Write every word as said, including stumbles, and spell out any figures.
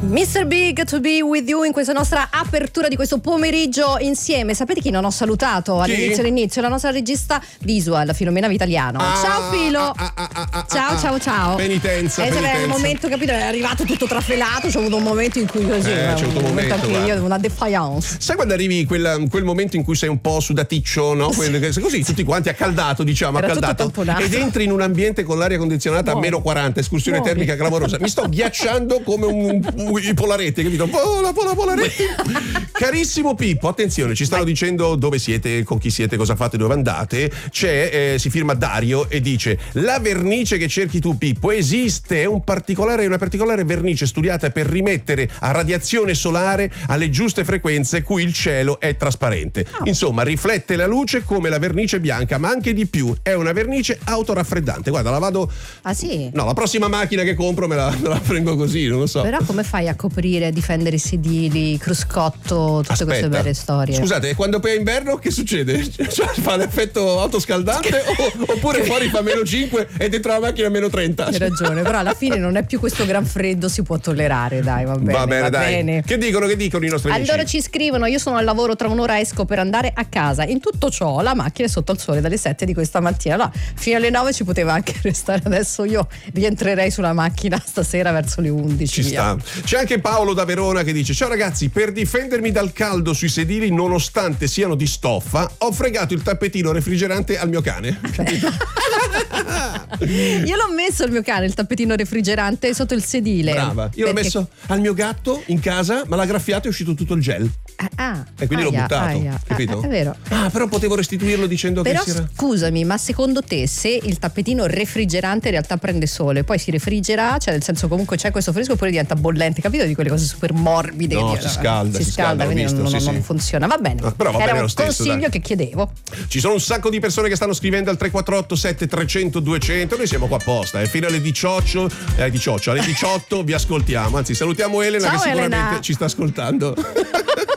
mister Big to be with you in questa nostra apertura di questo pomeriggio insieme. Sapete chi non ho salutato all'inizio all'inizio? La nostra regista visual, Filomena Vitaliano. Ah, ciao Filo. ah, ah, ah, ah, ciao ah, ciao ciao. Penitenza, eh, penitenza. È un momento, capito? È arrivato tutto trafelato. C'è avuto un momento in cui così. Eh, c'è un avuto un momento, anche guarda. io, una defiance. Sai quando arrivi quel, quel momento in cui sei un po' sudaticcio, no? Quel- che- così tutti quanti accaldato, diciamo, Era tutto accaldato. tamponato. Ed entri in un ambiente con l'aria condizionata a Muori. meno quaranta, escursione Muori. termica clamorosa. Mi sto ghiacciando come un, un- i polaretti, capito? Pola, pola, polaretti. Carissimo Pippo, attenzione, ci stanno Vai. dicendo dove siete, con chi siete, cosa fate, dove andate. C'è, eh, si firma Dario e dice: la vernice che cerchi tu, Pippo, esiste, è un particolare, una particolare vernice studiata per rimettere a radiazione solare alle giuste frequenze cui il cielo è trasparente. Insomma, riflette la luce come la vernice bianca, ma anche di più. È una vernice autoraffreddante. Guarda, la vado. Ah sì? No, la prossima macchina che compro me la, me la prendo così, non lo so. Però come fai a coprire, difendere i sedili, cruscotto, tutte Aspetta. queste belle storie? Scusate, e quando poi è inverno che succede? Cioè, fa l'effetto autoscaldante o- oppure fuori fa meno cinque e dentro la macchina meno trenta? Hai ragione, però alla fine non è più questo gran freddo, si può tollerare, dai, va bene. Va bene, va dai. bene. Che dicono, che dicono i nostri amici? Allora ci scrivono: io sono al lavoro, tra un'ora esco per andare a casa. In tutto ciò la macchina è sotto al sole dalle sette di questa mattina. Allora, fino alle nove ci poteva anche restare. Adesso io rientrerei sulla macchina stasera verso le undici. Ci via. sta. C'è anche Paolo da Verona che dice: ciao ragazzi, per difendermi dal caldo sui sedili, nonostante siano di stoffa, ho fregato il tappetino refrigerante al mio cane. Capito? Io l'ho messo al mio cane il tappetino refrigerante sotto il sedile. Brava. Io l'ho Perché- messo al mio gatto in casa, ma l'ha graffiato e è uscito tutto il gel. Ah, ah, E quindi l'ho aia, buttato. aia. Capito? Ah, è vero. Ah, però potevo restituirlo dicendo Però che si era. scusami, ma secondo te se il tappetino refrigerante in realtà prende sole, poi si refrigera, cioè nel senso comunque c'è questo fresco oppure diventa bollente, capito? Di quelle cose super morbide. No, che- si scalda, si si scalda, scalda, l'ho quindi visto, non, sì, non sì. funziona. Va bene. Ah, però va Era bene un lo stesso, consiglio dai. che chiedevo. Ci sono un sacco di persone che stanno scrivendo al tre quattro otto sette trecento duecento. Noi siamo qua apposta, eh. Fino alle diciotto, eh, alle diciotto, alle diciotto vi ascoltiamo. Anzi, salutiamo Elena Ciao, che sicuramente Elena. ci sta ascoltando.